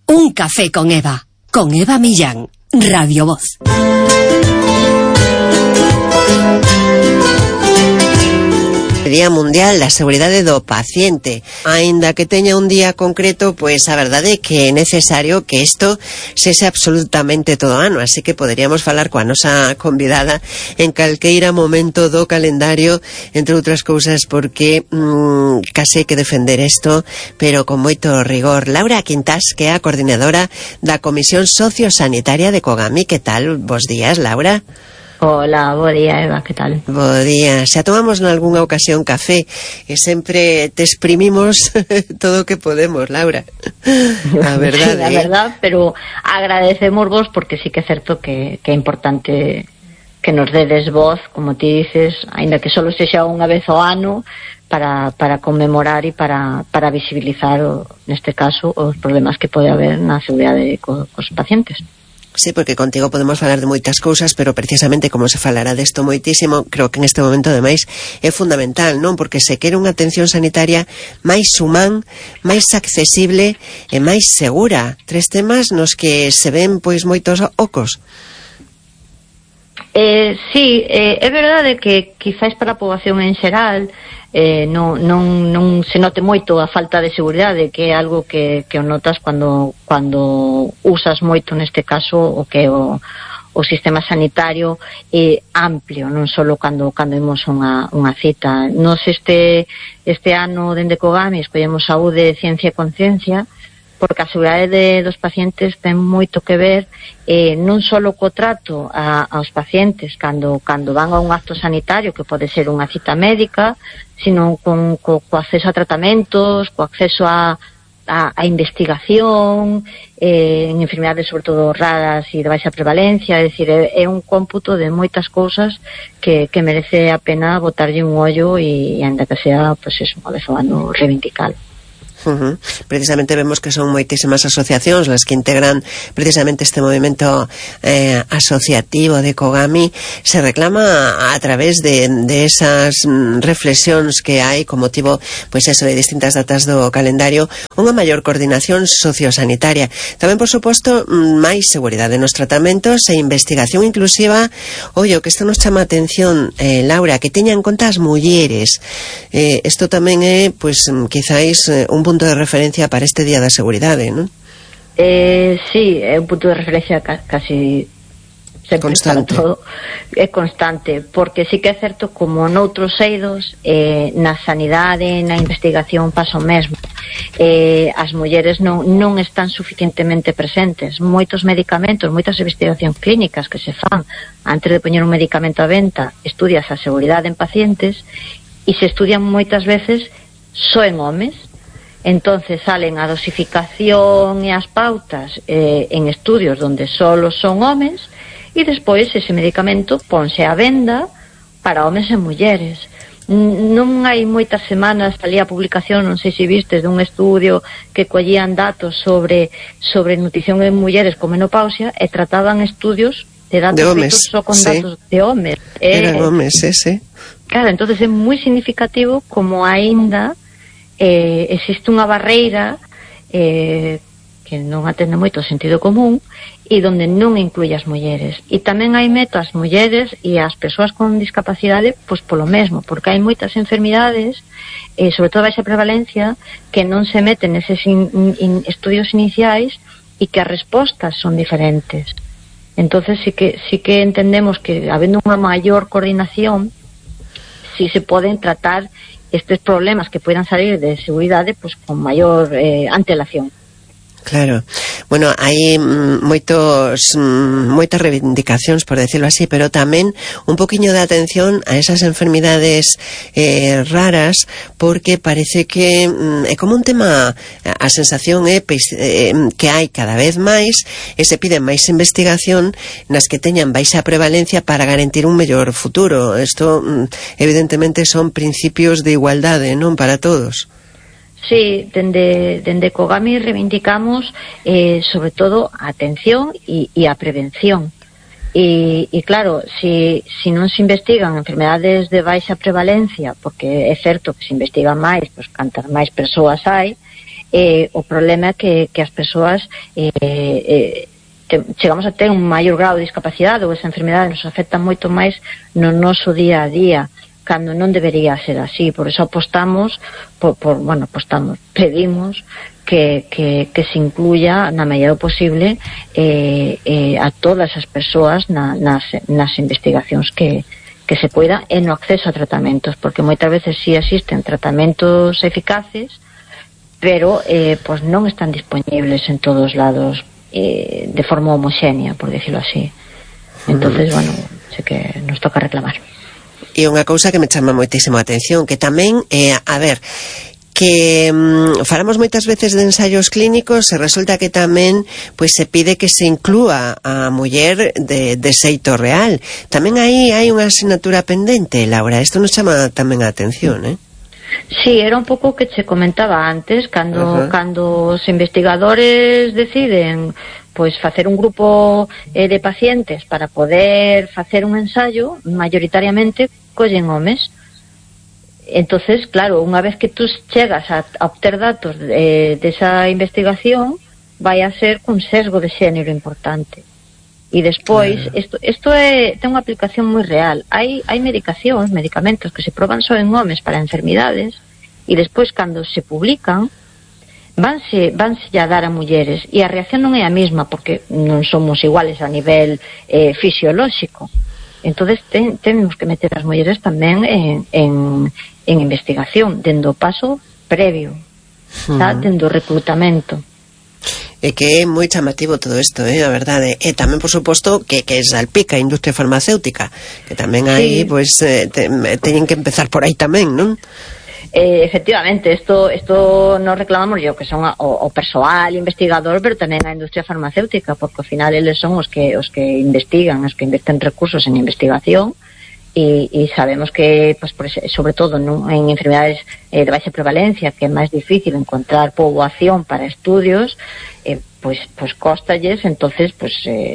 Un café con Eva Millán, Radio Voz. Día Mundial da Seguridade do Paciente. Aínda que teña un día concreto, pois a verdade é que é necesario que isto sexa absolutamente todo ano, así que poderíamos falar coa nosa convidada en calqueira momento do calendario, entre outras cousas porque case que defender isto, pero con moito rigor. Laura Quintas, que é a coordinadora da Comisión Sociosanitaria de Cogami. Que tal? Bos días, Laura. Hola, bo día, Eva, que tal? Bo día. Xa tomamos nalgúnha ocasión café e sempre te exprimimos todo o que podemos, Laura. A verdade. Sí, a verdad, pero agradecemos vos porque sí que é certo que é importante que nos dedes voz, como ti dices, aínda que solo sexa unha vez ao ano, para conmemorar e para visibilizar, neste caso, os problemas que pode haber na seguridade cos pacientes. Sí, porque contigo podemos falar de moitas cousas, pero precisamente como se falará desto moitísimo, creo que en este momento ademais é fundamental, non? Porque se quere unha atención sanitaria máis humán, máis accesible e máis segura. Tres temas nos que se ven pois moitos ocos. Sí, é verdade que quizáis para a poboación en xeral non se note moito a falta de seguridade, que é algo que o notas cando usas moito, neste caso, o que é o sistema sanitario amplio, non só cando imos unha cita. Nos este ano dende Cogami escollemos saúde, ciencia e conciencia, porque a seguridade dos pacientes ten moito que ver non só co trato aos pacientes cando van a un acto sanitario, que pode ser unha cita médica, sino co acceso a tratamentos, co acceso a investigación en enfermedades sobre todo raras e de baixa prevalencia. É dicir, é un cómputo de moitas cousas que merece a pena botarlle un ollo e ainda que sea, pois eso, unha vez ao ano, reivindicalo. Precisamente vemos que son moitísimas asociacións las que integran precisamente este movimento asociativo de Cogami. Se reclama a través de esas reflexións que hai con motivo, pois eso, de distintas datas do calendario, unha maior coordinación sociosanitaria. Tamén, por suposto, máis seguridade nos tratamentos e investigación inclusiva. Ollo, que isto nos chama a atención, Laura, que teña en conta as mulleres. Isto tamén é, pois, quizáis un punto de referencia para este Día da Seguridade, non? Sí, é un punto de referencia casi sempre constante. Todo. É constante, porque sí que é certo, como noutros eidos, na sanidade, na investigación pasa o mesmo. As mulleres non están suficientemente presentes. Moitos medicamentos, moitas investigacións clínicas que se fan antes de poñer un medicamento a venta, estudias a seguridade en pacientes e se estudian moitas veces só en homes. Entonces salen a dosificación e as pautas en estudios donde solo son homes, e despois ese medicamento ponse a venda para homes e mulleres. Non hai moitas semanas salía a publicación, non sei se vistes, dun estudio que collían datos sobre nutrición en mulleres con menopausia e trataban estudios de datos feitos só con datos de homes. Eran homes, sí. Claro, entonces é moi significativo como aínda existe unha barreira que non atende moito o sentido común e donde non inclui as mulleres. E tamén hai meto as mulleres e as persoas con discapacidade pois polo mesmo, porque hai moitas enfermidades, sobre todo baixa prevalencia, que non se meten neses estudios iniciais e que as respostas son diferentes. Entonces sí que entendemos que habendo unha maior coordinación si se poden tratar estes problemas que poidan salir de seguridade pois con maior antelación. Claro. Bueno, hai moitas reivindicacións, por decirlo así, pero tamén un poquinho de atención a esas enfermidades raras, porque parece que é como un tema, a sensación é que hai cada vez máis e se pide máis investigación nas que teñan baixa prevalencia para garantir un mellor futuro. Isto evidentemente son principios de igualdade, non, para todos. Sí, dende Cogami reivindicamos sobre todo a atención e a prevención. E claro, si non se investigan enfermedades de baixa prevalencia, porque é certo que se investigan máis, pois cantas máis persoas hai, o problema é que as persoas chegamos a ter un maior grado de discapacidade, ou esa enfermedade nos afecta moito máis no noso día a día, cando non debería ser así. Por eso apostamos pedimos que se incluya na medida do posible a todas as persoas nas investigacións que se poida, e no acceso a tratamentos, porque moitas veces sí existen tratamentos eficaces, pero pues non están disponibles en todos lados de forma homoxénea, por decirlo así. Entonces, bueno, sé que nos toca reclamar. E unha cousa que me chama moitísimo a atención, que tamén, que falamos moitas veces de ensaios clínicos, e resulta que tamén pois se pide que se inclúa a muller de xeito real. Tamén aí hai unha asignatura pendente, Laura. Isto nos chama tamén a atención, Sí, era un pouco o que che comentaba antes, cando os investigadores deciden pois facer un grupo de pacientes para poder facer un ensayo, mayoritariamente collen homes. Entonces, claro, unha vez que tú chegas a obter datos desa investigación, vai a ser cun sesgo de xénero importante. E despois, isto ten unha aplicación moi real. Hai medicamentos que se proban só en homes para enfermidades, e despois, cando se publican, vanse a dar a mulleres, e a reacción non é a mesma, porque non somos iguales a nivel fisiolóxico. Entonces temos que meter as mulleres tamén en investigación, dendo o paso previo, dendo o reclutamento. E que é moi chamativo todo isto, a verdade. E tamén, por suposto, que salpica a industria farmacéutica, que tamén aí, pois, teñen que empezar por aí tamén, non? Efectivamente, isto nos reclamamos yo, que son o persoal investigador, pero tamén a industria farmacéutica, porque ao final eles son os que investigan, os que invierten recursos en investigación, e sabemos que, pues, sobre todo en enfermedades de baixa prevalencia, que é máis difícil encontrar poboación para estudios, pues cóstalles. Entonces, pues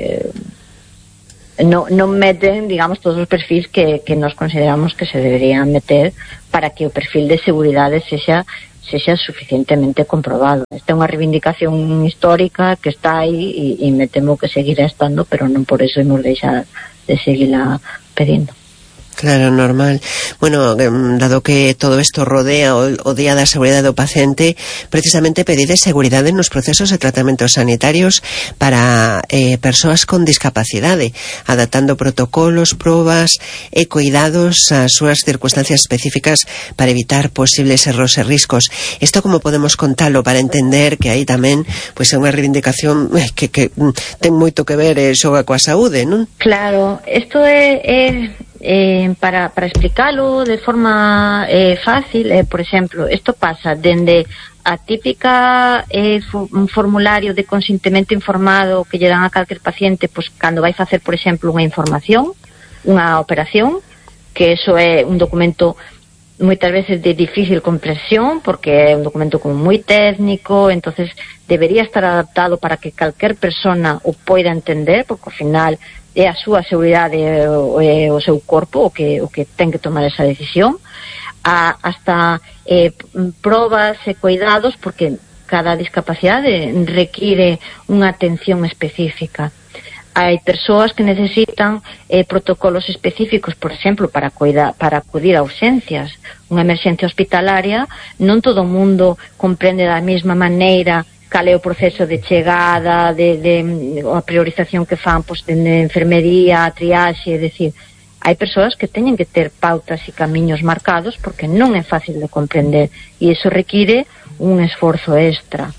non meten, digamos, todos os perfis que nos consideramos que se deberían meter para que o perfil de seguridade sexa suficientemente comprobado. Esta é unha reivindicación histórica que está aí, e me temo que seguirá estando, pero non por eso imos deixar de seguirla pedindo. Claro, normal. Bueno, dado que todo isto rodea o Día da Seguridade do Paciente, precisamente pedide seguridade nos procesos de tratamentos sanitarios para persoas con discapacidade, adaptando protocolos, probas e cuidados ás súas circunstancias específicas para evitar posibles erros e riscos. Isto como podemos contalo para entender que aí tamén pois é unha reivindicación que ten moito que ver e xoga coa saúde, non? Claro, isto é para explicalo de forma fácil, por exemplo, isto pasa dende a típica un formulario de consentimento informado que lle dan a calquer paciente, pois cando vai facer, por exemplo, unha información, unha operación, que eso é un documento moitas veces de difícil comprensión, porque é un documento como moi técnico, entonces debería estar adaptado para que calquer persona o poida entender, porque ao final é a súa seguridade e o seu corpo o que ten que tomar esa decisión, hasta probas e cuidados, porque cada discapacidade require unha atención específica. Hai persoas que necesitan protocolos específicos, por exemplo, para acudir a urxencias. Unha emerxencia hospitalaria, non todo o mundo comprende da mesma maneira cal é o proceso de chegada, a priorización que fan, pois, de enfermería, a triaxe, é dicir, hai persoas que teñen que ter pautas e camiños marcados porque non é fácil de comprender, e iso require un esforzo extra.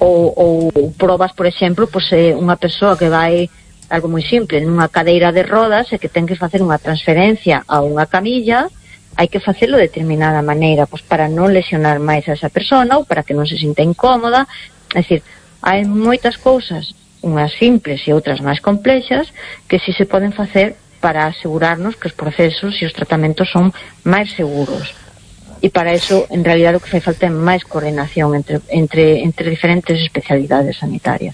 Ou probas, por exemplo, pois, unha persoa que vai, algo moi simple, nunha cadeira de rodas e que ten que facer unha transferencia a unha camilla, hai que facelo de determinada maneira, pois, para non lesionar máis a esa persona ou para que non se sinta incómoda. É dicir, hai moitas cousas, unhas simples e outras máis complexas, que si se poden facer para asegurarnos que os procesos e os tratamentos son máis seguros. E para eso, en realidad, o que fai falta é máis coordinación entre diferentes especialidades sanitarias.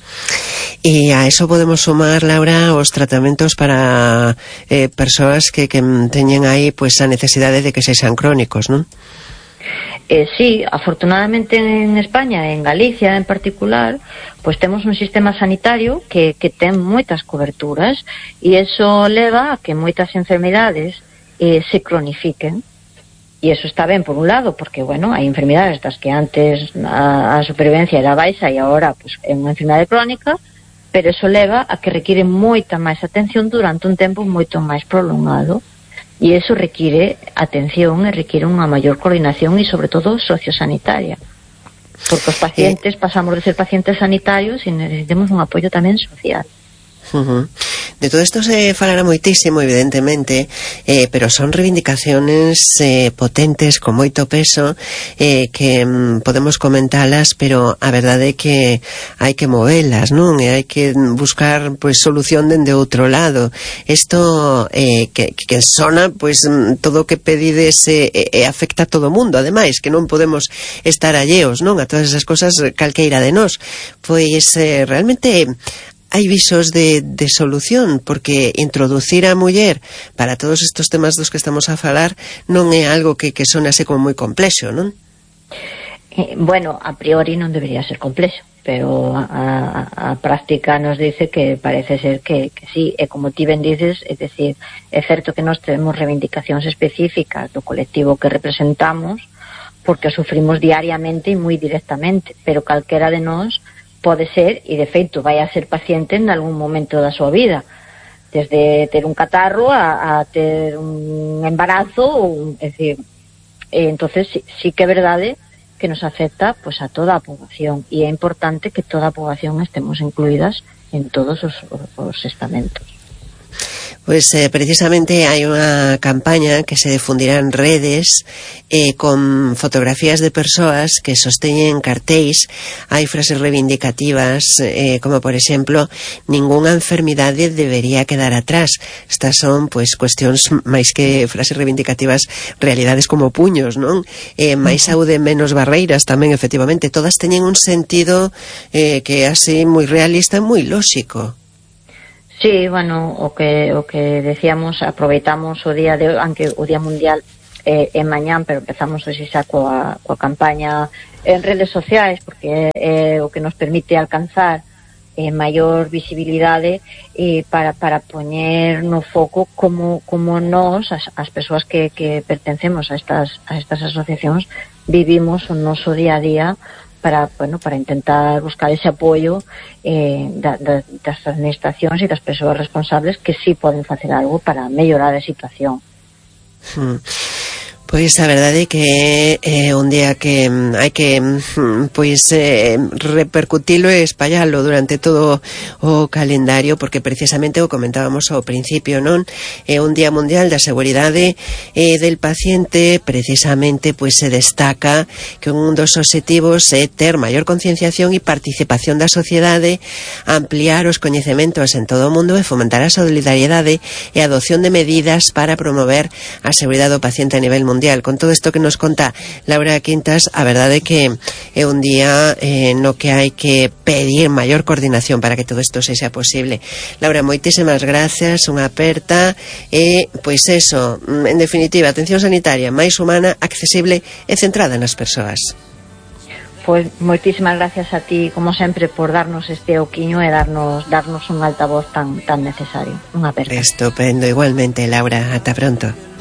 E a eso podemos sumar, Laura, os tratamentos para persoas que teñen aí pois a necesidade de que sexan crónicos, non? Sí, afortunadamente en España, en Galicia en particular, pues temos un sistema sanitario que ten moitas coberturas e iso leva a que moitas enfermidades se cronifiquen. E iso está ben por un lado, porque, bueno, hai enfermidades das que antes a supervivencia era baixa e agora pues, é unha enfermidade crónica, pero iso leva a que require moita máis atención durante un tempo moito máis prolongado. E iso require atención e require unha maior coordinación e, sobre todo, sociosanitaria. Porque os pacientes pasamos de ser pacientes sanitarios e necesitamos un apoio tamén social. De todo isto se falará moitísimo, evidentemente, pero son reivindicaciones potentes, con moito peso, que podemos comentalas, pero a verdade é que hai que movelas, non? E hai que buscar pues solución dende outro lado. Isto que sona, pues todo o que pedides afecta a todo o mundo, ademais, que non podemos estar alleos, non? A todas esas cosas calqueira de nós. Pois realmente hai visos de solución, porque introducir a muller para todos estos temas dos que estamos a falar non é algo que sona así como moi complexo, non? Bueno, a priori non debería ser complexo, pero a práctica nos dice que parece ser que sí, e como ti ben dices, é dicir, é certo que nós temos reivindicacións específicas do colectivo que representamos, porque sufrimos diariamente e moi directamente, pero calquera de nós pode ser, e de feito vai a ser paciente en algún momento da súa vida, desde ter un catarro a ter un embarazo, é dicir, entonces sí que é verdade que nos afecta pues a toda a poboación, e é importante que toda a poboación estemos incluídas en todos os estamentos. Pues precisamente hai unha campaña que se difundirá en redes con fotografías de persoas que sosteñen cartéis. Hai frases reivindicativas como por exemplo, ningunha enfermidade debería quedar atrás. Estas son pues cuestións máis que frases reivindicativas, realidades como puños, non? Máis saúde, menos barreiras tamén, efectivamente, todas teñen un sentido que é así moi realista e moi lóxico. Sí, bueno, o que decíamos, aproveitamos o día de, aunque o Día Mundial é mañán, pero empezamos hoxe xa coa campaña en redes sociais, porque é o que nos permite alcanzar maior visibilidade para poñer no foco como nós, as persoas que pertencemos a estas asociacións, vivimos o noso día a día para intentar buscar ese apoio das administracións e das persoas responsables que sí poden facer algo para mellorar a situación. Pois a verdade é que é un día que hai que repercutilo e espallalo durante todo o calendario, porque precisamente o comentábamos ao principio, non? É un día mundial da seguridade del paciente. Precisamente se destaca que un dos obxectivos é ter maior concienciación e participación da sociedade, ampliar os coñecementos en todo o mundo e fomentar a solidariedade e a adopción de medidas para promover a seguridade do paciente a nivel mundial. Con todo isto que nos conta Laura Quintas, a verdade é que é un día no que hai que pedir maior coordinación para que todo isto sexa posible. Laura, moitísimas gracias, unha aperta e, pois eso, en definitiva, atención sanitaria máis humana, accesible e centrada nas persoas. Pois moitísimas gracias a ti, como sempre, por darnos este oquiño e darnos un altavoz tan necesario. Unha aperta. Estupendo, igualmente, Laura, ata pronto.